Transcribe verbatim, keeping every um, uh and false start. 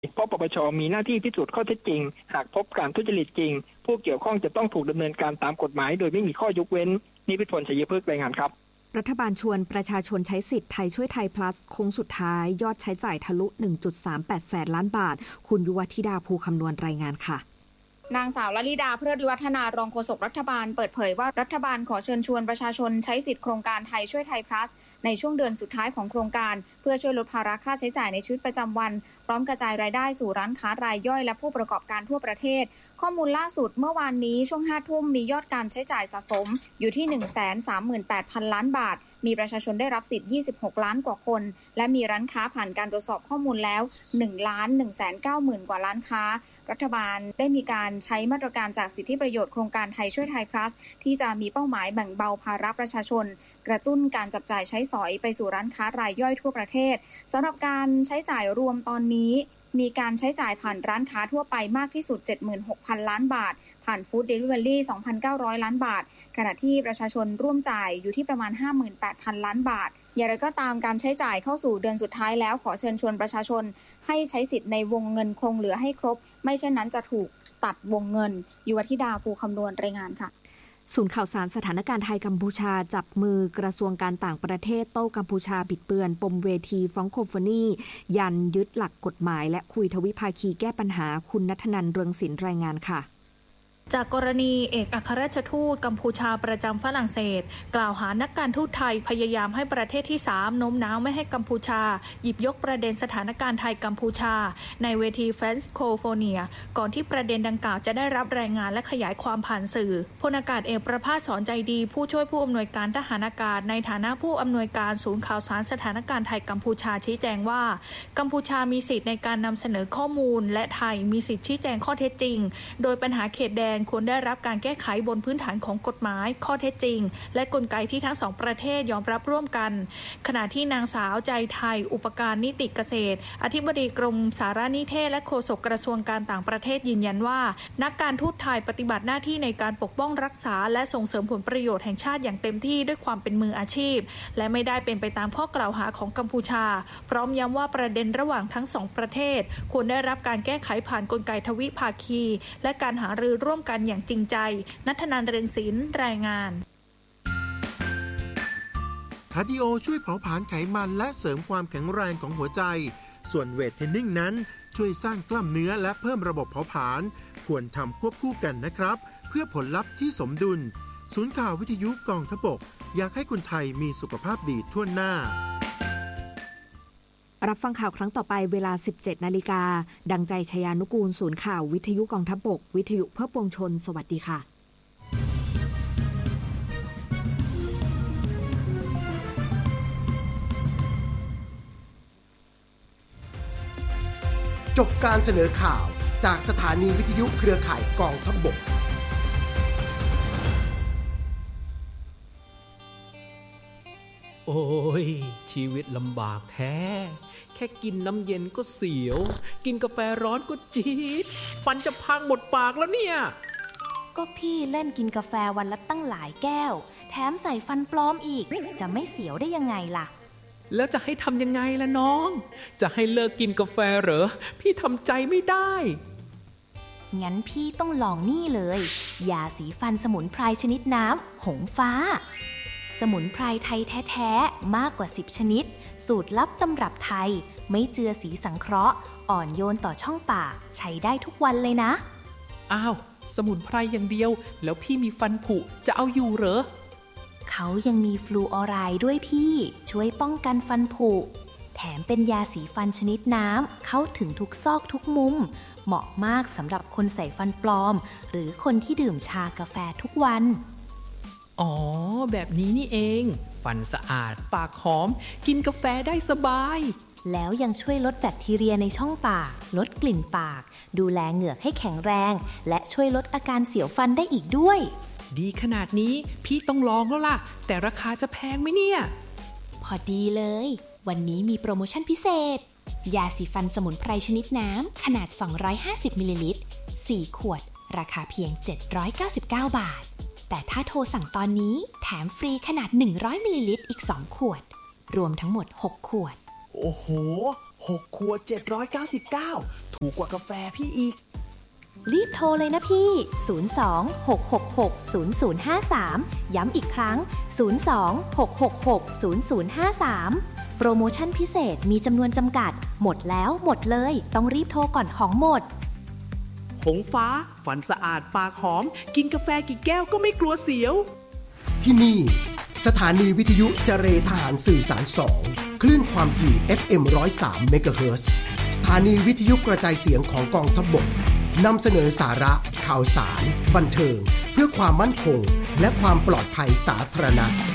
เพราะปปช.มีหน้าที่พิสูจน์ข้อเท็จจริงหากพบการทุจริตจริงผู้เกี่ยวข้องจะต้องถูกดำเนินการตามกฎหมายโดยไม่มีข้อยกเว้นนิพิธล ชัยพฤกษ์รายงานครับรัฐบาลชวนประชาชนใช้สิทธิ์ไทยช่วยไทย plus โค้งสุดท้ายยอดใช้จ่ายทะลุ หนึ่งจุดสามแปด แสนล้านบาทคุณยุวธิดาภูคำนวณรายงานค่ะนางสาวลลิดาเพลิดวิวัฒนารองโฆษกรัฐบาลเปิดเผยว่ารัฐบาลขอเชิญชวนประชาชนใช้สิทธิโครงการไทยช่วยไทย plus ในช่วงเดือนสุดท้ายของโครงการเพื่อช่วยลดภาระค่าใช้จ่ายในชีวิตประจำวันพร้อมกระจายรายได้สู่ร้านค้ารายย่อยและผู้ประกอบการทั่วประเทศข้อมูลล่าสุดเมื่อวานนี้ช่วงห้าทุ่มมียอดการใช้จ่ายสะสมอยู่ที่ หนึ่งแสนสามหมื่นแปดพัน ล้านบาทมีประชาชนได้รับสิทธิ์ยี่สิบหกล้านกว่าคนและมีร้านค้าผ่านการตรวจสอบข้อมูลแล้ว หนึ่งล้านหนึ่งแสนเก้าหมื่น กว่าร้านค้ารัฐบาลได้มีการใช้มาตรการจากสิทธิประโยชน์โครงการไทยช่วยไทย plus ที่จะมีเป้าหมายแบ่งเบาภาระประชาชนกระตุ้นการจับจ่ายใช้สอยไปสู่ร้านค้ารายย่อยทั่วประเทศสำหรับการใช้จ่ายรวมตอนนี้มีการใช้จ่ายผ่านร้านค้าทั่วไปมากที่สุด เจ็ดหมื่นหกพัน ล้านบาทผ่านฟู้ดเดลิเวอรี่ สองพันเก้าร้อย ล้านบาทขณะที่ประชาชนร่วมจ่ายอยู่ที่ประมาณ ห้าหมื่นแปดพัน ล้านบาทอย่างไรก็ตามการใช้จ่ายเข้าสู่เดือนสุดท้ายแล้วขอเชิญชวนประชาชนให้ใช้สิทธิ์ในวงเงินคงเหลือให้ครบไม่เช่นนั้นจะถูกตัดวงเงินยุวธิดาภูคำนวณรายงานค่ะศูนย์ข่าวสารสถานการณ์ไทยกัมพูชาจับมือกระทรวงการต่างประเทศโต้กัมพูชาบิดเบือนปมเวทีฟองโคโฟนียันยึดหลักกฎหมายและคุยทวิภาคีแก้ปัญหาคุณณัฐนันท์เรืองศิลป์รายงานค่ะจากกรณีเอกอัครราชทูตกัมพูชาประจำฝรั่งเศสกล่าวหานักการทูตไทยพยายามให้ประเทศที่สามโน้มน้าวไม่ให้กัมพูชาหยิบยกประเด็นสถานการณ์ไทยกัมพูชาในเวทีแฟนโคโฟเนียก่อนที่ประเด็นดังกล่าวจะได้รับรายงานและขยายความผ่านสื่อพลอากาศเอกประภาสสอนใจดีผู้ช่วยผู้อำนวยการทหารอากาศในฐานะผู้อำนวยการศูนย์ข่าวสารสถานการณ์ไทยกัมพูชาชี้แจงว่ากัมพูชามีสิทธิ์ในการนำเสนอข้อมูลและไทยมีสิทธิ์ชี้แจงข้อเท็จจริงโดยปัญหาเขตแดนควรได้รับการแก้ไขบนพื้นฐานของกฎหมายข้อเท็จจริงและกลไกที่ทั้งสองประเทศยอมรับร่วมกันขณะที่นางสาวใจไทยอุปการนิติเกษตรอธิบดีกรมสารนิเทศและโฆษกกระทรวงการต่างประเทศยืนยันว่านักการทูตไทยปฏิบัติหน้าที่ในการปกป้องรักษาและส่งเสริมผลประโยชน์แห่งชาติอย่างเต็มที่ด้วยความเป็นมืออาชีพและไม่ได้เป็นไปตามข้อกล่าวหาของกัมพูชาพร้อมย้ำว่าประเด็นระหว่างทั้งสองประเทศควรได้รับการแก้ไขผ่านกลไกทวิภาคีและการหารือร่วมกันอย่างจริงใจณัฐนันท์ เรืองศิลป์รายงานคาร์ดิโอช่วยเผาผลาญไขมันและเสริมความแข็งแรงของหัวใจส่วนเวทเทรนนิ่งนั้นช่วยสร้างกล้ามเนื้อและเพิ่มระบบเผาผลาญควรทำควบคู่กันนะครับเพื่อผลลัพธ์ที่สมดุลศูนย์ข่าววิทยุกองทัพบกอยากให้คนไทยมีสุขภาพดีทั่วหน้ารับฟังข่าวครั้งต่อไปเวลา สิบเจ็ดนาฬิกา ดังใจชยานุกูลศูนย์ข่าววิทยุกองทัพบกวิทยุเพื่อปวงชนสวัสดีค่ะจบการเสนอข่าวจากสถานีวิทยุเครือข่ายกองทัพบกโอ้ยชีวิตลำบากแท้แค่กินน้ำเย็นก็เสียวกินกาแฟร้อนก็จี๊ดฟันจะพังหมดปากแล้วเนี่ยก็พี่เล่นกินกาแฟวันละตั้งหลายแก้วแถมใส่ฟันปลอมอีกจะไม่เสียวได้ยังไงล่ะแล้วจะให้ทำยังไงล่ะน้องจะให้เลิกกินกาแฟเหรอพี่ทำใจไม่ได้งั้นพี่ต้องลองนี่เลยยาสีฟันสมุนไพรชนิดน้ำหงฟ้าสมุนไพรไทยแท้ๆมากกว่าสิบชนิดสูตรลับตำรับไทยไม่เจือสีสังเคราะห์อ่อนโยนต่อช่องปากใช้ได้ทุกวันเลยนะอ้าวสมุนไพรอย่างเดียวแล้วพี่มีฟันผุจะเอาอยู่เหรอเขายังมีฟลูออไรด์ด้วยพี่ช่วยป้องกันฟันผุแถมเป็นยาสีฟันชนิดน้ำเข้าถึงทุกซอกทุกมุมเหมาะมากสำหรับคนใส่ฟันปลอมหรือคนที่ดื่มชากาแฟทุกวันอ๋อแบบนี้นี่เองฟันสะอาดปากหอมกินกาแฟได้สบายแล้วยังช่วยลดแบคทีเรียในช่องปากลดกลิ่นปากดูแลเหงือกให้แข็งแรงและช่วยลดอาการเสียวฟันได้อีกด้วยดีขนาดนี้พี่ต้องลองแล้วล่ะแต่ราคาจะแพงไหมเนี่ยพอดีเลยวันนี้มีโปรโมชั่นพิเศษยาสีฟันสมุนไพรชนิดน้ำขนาดสองร้อยห้าสิบมิลลิลิตรสี่ขวดราคาเพียงเจ็ดร้อยเก้าสิบเก้าบาทแต่ถ้าโทรสั่งตอนนี้แถมฟรีขนาดหนึ่งร้อยมิลลิลิตรอีกสองขวดรวมทั้งหมดหกขวดโอ้โหหกขวดเจ็ดร้อยเก้าสิบเก้าถูกกว่ากาแฟพี่อีกรีบโทรเลยนะพี่ศูนย์ สอง หก หก หก ศูนย์ ศูนย์ ห้า สามย้ำอีกครั้งศูนย์ สอง หก หก หก ศูนย์ ศูนย์ ห้า สามโปรโมชั่นพิเศษมีจำนวนจำกัดหมดแล้วหมดเลยต้องรีบโทรก่อนของหมดหงฟ้าฟันสะอาดปากหอมกินกาแฟกี่แก้วก็ไม่กลัวเสียวที่นี่สถานีวิทยุเจเรทหารสื่อสารสองคลื่นความถี่ เอฟ เอ็ม หนึ่งร้อยสาม เมกะเฮิรตซ์สถานีวิทยุกระจายเสียงของกองทัพบกนำเสนอสาระข่าวสารบันเทิงเพื่อความมั่นคงและความปลอดภัยสาธารณะ